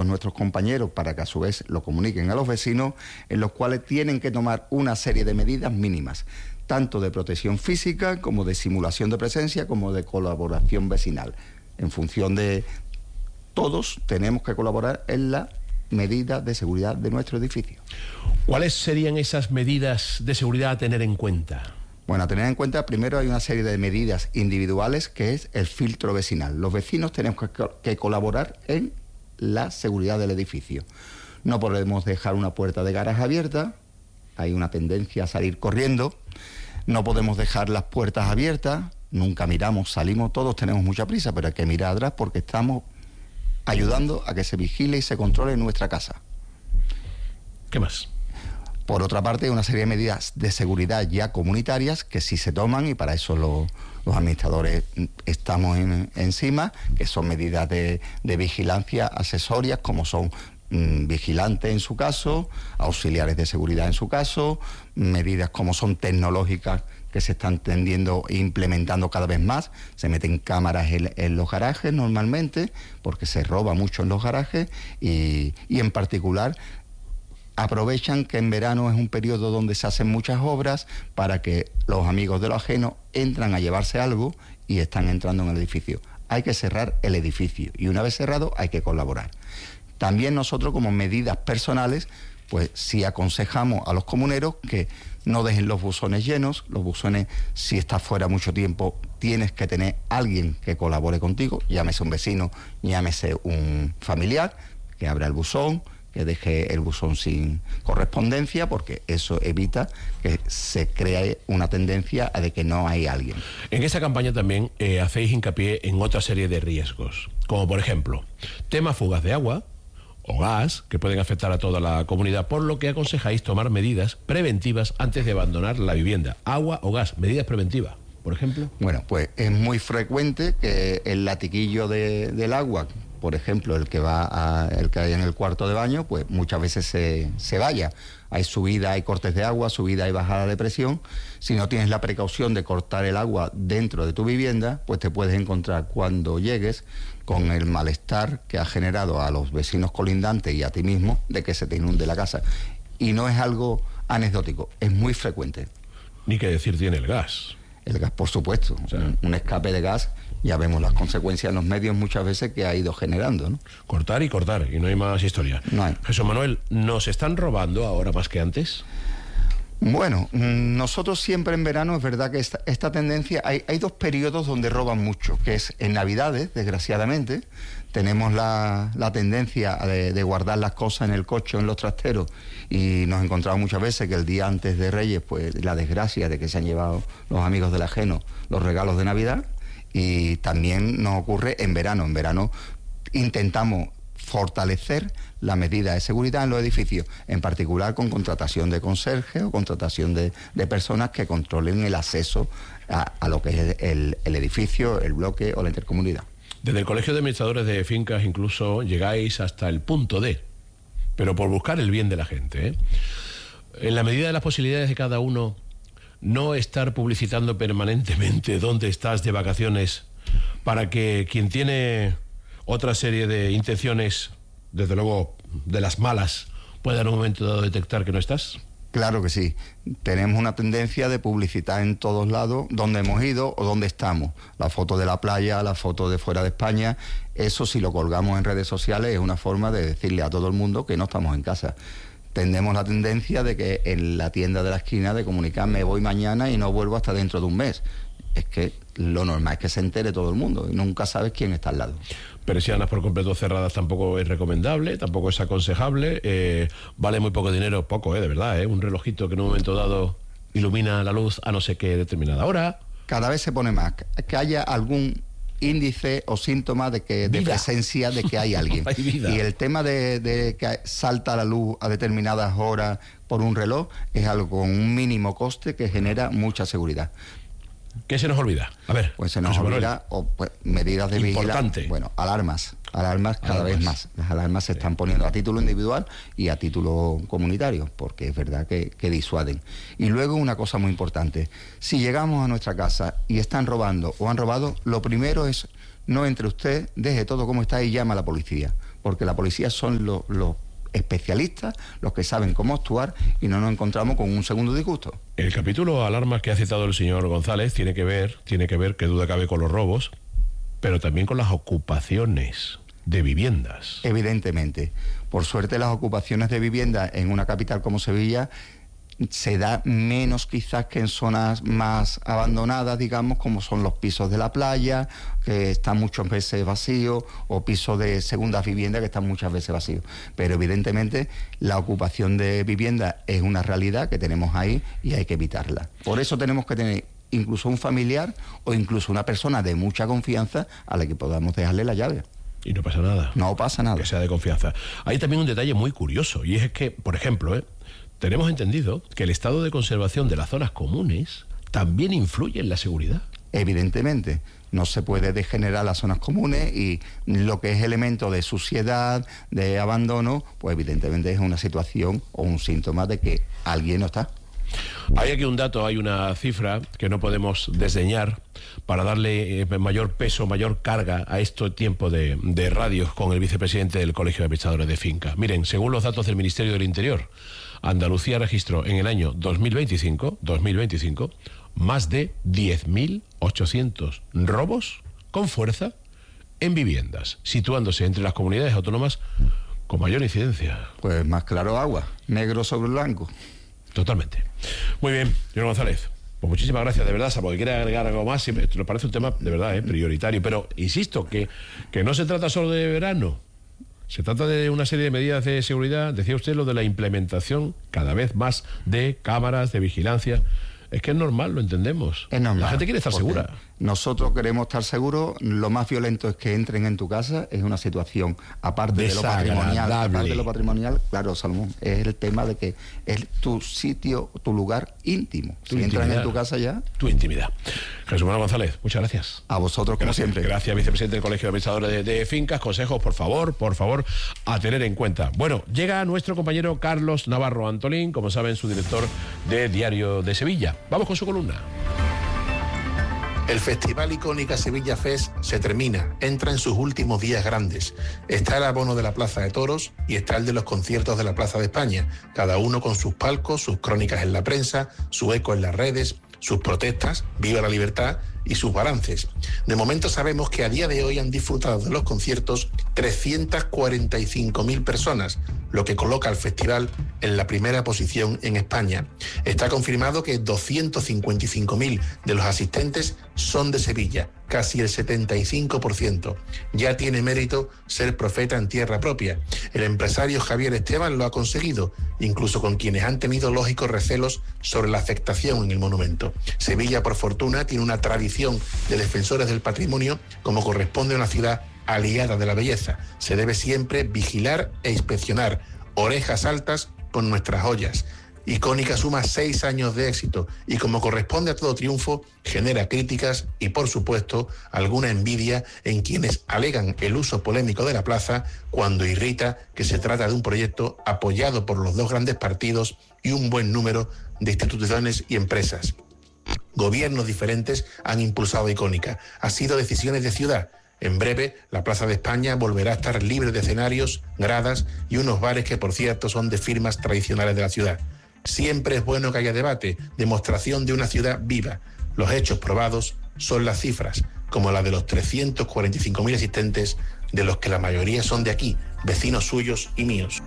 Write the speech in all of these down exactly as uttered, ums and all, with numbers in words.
nuestros compañeros para que a su vez lo comuniquen a los vecinos, en los cuales tienen que tomar una serie de medidas mínimas, tanto de protección física como de simulación de presencia, como de colaboración vecinal. En función de todos tenemos que colaborar en la medida de seguridad de nuestro edificio. ¿Cuáles serían esas medidas de seguridad a tener en cuenta? Bueno, a tener en cuenta, primero hay una serie de medidas individuales que es el filtro vecinal. Los vecinos tenemos que, que colaborar en la seguridad del edificio. No podemos dejar una puerta de garaje abierta, hay una tendencia a salir corriendo. No podemos dejar las puertas abiertas, nunca miramos, salimos, todos tenemos mucha prisa, pero hay que mirar atrás porque estamos ayudando a que se vigile y se controle nuestra casa. ¿Qué más? Por otra parte, hay una serie de medidas de seguridad ya comunitarias que sí se toman, y para eso lo, los administradores estamos en, encima, que son medidas de, de vigilancia accesorias, como son mmm, vigilantes en su caso, auxiliares de seguridad en su caso, medidas como son tecnológicas que se están tendiendo e implementando cada vez más. Se meten cámaras en, en los garajes normalmente, porque se roba mucho en los garajes, y, y en particular aprovechan que en verano es un periodo donde se hacen muchas obras para que los amigos de lo ajeno entran a llevarse algo y están entrando en el edificio. Hay que cerrar el edificio y una vez cerrado hay que colaborar. También nosotros, como medidas personales, pues sí aconsejamos a los comuneros que no dejen los buzones llenos. Los buzones, si estás fuera mucho tiempo, tienes que tener alguien que colabore contigo, llámese un vecino, llámese un familiar, que abra el buzón, que deje el buzón sin correspondencia, porque eso evita que se cree una tendencia a de que no hay alguien. En esta campaña también eh, hacéis hincapié en otra serie de riesgos, como por ejemplo, tema fugas de agua o gas, que pueden afectar a toda la comunidad, por lo que aconsejáis tomar medidas preventivas antes de abandonar la vivienda. Agua o gas, medidas preventivas, por ejemplo. Bueno, pues es muy frecuente que el latiquillo de, del agua, por ejemplo, el que va a, el que hay en el cuarto de baño, pues muchas veces se, se vaya. Hay subida, hay cortes de agua, subida y bajada de presión. Si no tienes la precaución de cortar el agua dentro de tu vivienda, pues te puedes encontrar cuando llegues con el malestar que ha generado a los vecinos colindantes y a ti mismo de que se te inunde la casa. Y no es algo anecdótico, es muy frecuente. Ni qué decir tiene el gas. El gas, por supuesto. O sea, un escape de gas, ya vemos las consecuencias en los medios muchas veces que ha ido generando, ¿no? Cortar y cortar, y no hay más historia. No hay. Jesús Manuel, ¿nos están robando ahora más que antes? Bueno, nosotros siempre en verano, es verdad que esta, esta tendencia, hay, hay dos periodos donde roban mucho, que es en Navidades, desgraciadamente, tenemos la, la tendencia de, de guardar las cosas en el coche o en los trasteros, y nos encontramos muchas veces que el día antes de Reyes, pues la desgracia de que se han llevado los amigos del ajeno los regalos de Navidad, y también nos ocurre en verano. En verano intentamos fortalecer la medida de seguridad en los edificios, en particular con contratación de conserje o contratación de, de personas que controlen el acceso a, a lo que es el, el edificio, el bloque o la intercomunidad. Desde el Colegio de Administradores de Fincas incluso llegáis hasta el punto D, pero por buscar el bien de la gente, ¿eh? En la medida de las posibilidades de cada uno, no estar publicitando permanentemente dónde estás de vacaciones para que quien tiene otra serie de intenciones, desde luego de las malas, pueda en un momento dado detectar que no estás. Claro que sí. Tenemos una tendencia de publicitar en todos lados dónde hemos ido o dónde estamos. La foto de la playa, la foto de fuera de España, eso si lo colgamos en redes sociales es una forma de decirle a todo el mundo que no estamos en casa. Tenemos la tendencia de que en la tienda de la esquina de comunicar me voy mañana y no vuelvo hasta dentro de un mes. Es que lo normal es que se entere todo el mundo y nunca sabes quién está al lado. Persianas por completo cerradas tampoco es recomendable, tampoco es aconsejable, eh, vale muy poco dinero, poco, eh, de verdad, eh, un relojito que en un momento dado ilumina la luz a no sé qué determinada hora. Cada vez se pone más, que haya algún índice o síntoma de que de presencia de que hay alguien. Hay vida. Y el tema de, de que salta la luz a determinadas horas por un reloj es algo con un mínimo coste que genera mucha seguridad. ¿Qué se nos olvida? A ver, pues se nos olvida o, pues, medidas de vigilancia. Bueno, alarmas, alarmas cada alarmas. vez más. Las alarmas se están poniendo a título individual y a título comunitario, porque es verdad que, que disuaden. Y luego una cosa muy importante, si llegamos a nuestra casa y están robando o han robado, lo primero es no entre usted, deje todo como está y llama a la policía, porque la policía son los, los especialistas, los que saben cómo actuar, y no nos encontramos con un segundo disgusto. El capítulo alarmas que ha citado el señor González tiene que ver, tiene que ver, que duda cabe, con los robos, pero también con las ocupaciones de viviendas. Evidentemente. Por suerte, las ocupaciones de vivienda en una capital como Sevilla se da menos quizás que en zonas más abandonadas, digamos, como son los pisos de la playa, que están muchas veces vacíos, o pisos de segundas viviendas que están muchas veces vacíos. Pero evidentemente la ocupación de vivienda es una realidad que tenemos ahí y hay que evitarla. Por eso tenemos que tener incluso un familiar o incluso una persona de mucha confianza a la que podamos dejarle la llave. Y no pasa nada. No pasa nada. Que sea de confianza. Hay también un detalle muy curioso, y es que, por ejemplo, ¿eh? tenemos entendido que el estado de conservación de las zonas comunes también influye en la seguridad. Evidentemente, no se puede degenerar las zonas comunes, y lo que es elemento de suciedad, de abandono, pues evidentemente es una situación o un síntoma de que alguien no está. Hay aquí un dato, hay una cifra que no podemos desdeñar para darle mayor peso, mayor carga a este tiempo de, de radios con el vicepresidente del Colegio de Administradores de Finca. Miren, según los datos del Ministerio del Interior, Andalucía registró en el año dos mil veinticinco, dos mil veinticinco más de diez mil ochocientos robos con fuerza en viviendas, situándose entre las comunidades autónomas con mayor incidencia. Pues más claro agua, negro sobre blanco. Totalmente. Muy bien, señor González. Pues muchísimas gracias, de verdad, salvo que quiera agregar algo más. Siempre, esto nos parece un tema, de verdad, eh, prioritario. Pero insisto, que, que no se trata solo de verano. Se trata de una serie de medidas de seguridad. Decía usted lo de la implementación cada vez más de cámaras de vigilancia. Es que es normal, lo entendemos. Es normal. La gente quiere estar segura. Nosotros queremos estar seguros. Lo más violento es que entren en tu casa. Es una situación, aparte de lo patrimonial, aparte de lo patrimonial, claro, Salomón, es el tema de que es tu sitio, tu lugar íntimo. Tu si intimidad. entran en tu casa ya... Tu intimidad. Jesús Manuel González, muchas gracias. A vosotros, como gracias, siempre. Gracias, vicepresidente del Colegio de Administradores de, de Fincas. Consejos, por favor, por favor, a tener en cuenta. Bueno, llega nuestro compañero Carlos Navarro Antolín, como saben, su director de Diario de Sevilla. Vamos con su columna. El Festival Icónica Sevilla Fest se termina, entra en sus últimos días grandes. Está el abono de la Plaza de Toros y está el de los conciertos de la Plaza de España, cada uno con sus palcos, sus crónicas en la prensa, su eco en las redes, sus protestas, viva la libertad, y sus balances. De momento sabemos que a día de hoy han disfrutado de los conciertos trescientas cuarenta y cinco mil personas, lo que coloca al festival en la primera posición en España. Está confirmado que doscientos cincuenta y cinco mil de los asistentes son de Sevilla, casi el setenta y cinco por ciento. Ya tiene mérito ser profeta en tierra propia. El empresario Javier Esteban lo ha conseguido, incluso con quienes han tenido lógicos recelos sobre la afectación en el monumento. Sevilla, por fortuna, tiene una tradición de defensores del patrimonio como corresponde a una ciudad aliada de la belleza. Se debe siempre vigilar e inspeccionar, orejas altas con nuestras joyas. Icónica suma seis años de éxito y, como corresponde a todo triunfo, genera críticas y, por supuesto, alguna envidia en quienes alegan el uso polémico de la plaza cuando irrita que se trata de un proyecto apoyado por los dos grandes partidos y un buen número de instituciones y empresas. Gobiernos diferentes han impulsado Icónica. Ha sido decisiones de ciudad. En breve, la Plaza de España volverá a estar libre de escenarios, gradas y unos bares que, por cierto, son de firmas tradicionales de la ciudad. Siempre es bueno que haya debate, demostración de una ciudad viva. Los hechos probados son las cifras, como la de los trescientos cuarenta y cinco mil asistentes, de los que la mayoría son de aquí, vecinos suyos y míos.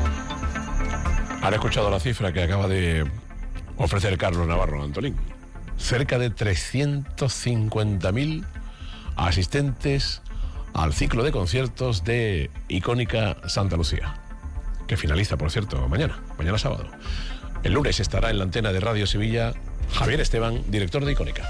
Han escuchado la cifra que acaba de ofrecer Carlos Navarro Antolín. Cerca de trescientos cincuenta mil asistentes al ciclo de conciertos de Icónica Santa Lucía, que finaliza, por cierto, mañana, mañana sábado. El lunes estará en la antena de Radio Sevilla Javier Esteban, director de Icónica.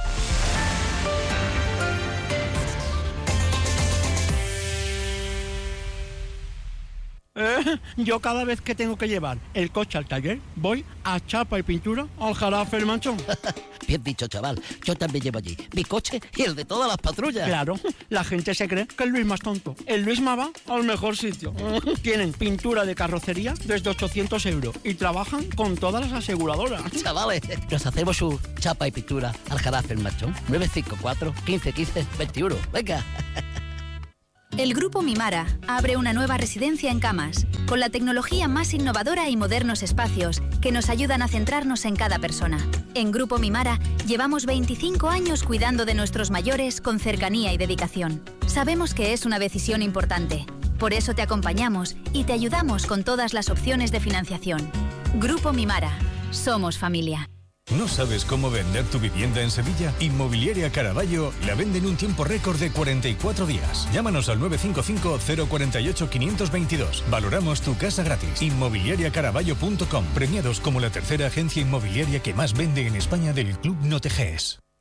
Eh, yo cada vez que tengo que llevar el coche al taller, voy a Chapa y Pintura al Jarafe El Manchón. Bien dicho, chaval. Yo también llevo allí mi coche y el de todas las patrullas. Claro, la gente se cree que el Luis más tonto. El Luis más va al mejor sitio. Tienen pintura de carrocería desde ochocientos euros y trabajan con todas las aseguradoras. Chavales, nos hacemos su Chapa y Pintura al Jarafe El Manchón. nueve cinco cuatro, quince quince, veintiuno. Venga. El Grupo Mimara abre una nueva residencia en Camas, con la tecnología más innovadora y modernos espacios que nos ayudan a centrarnos en cada persona. En Grupo Mimara llevamos veinticinco años cuidando de nuestros mayores con cercanía y dedicación. Sabemos que es una decisión importante, por eso te acompañamos y te ayudamos con todas las opciones de financiación. Grupo Mimara, somos familia. ¿No sabes cómo vender tu vivienda en Sevilla? Inmobiliaria Caraballo la vende en un tiempo récord de cuarenta y cuatro días. Llámanos al nueve cinco cinco, cero cuatro ocho, cinco dos dos. Valoramos tu casa gratis. inmobiliaria caraballo punto com. Premiados como la tercera agencia inmobiliaria que más vende en España del Club Noteges.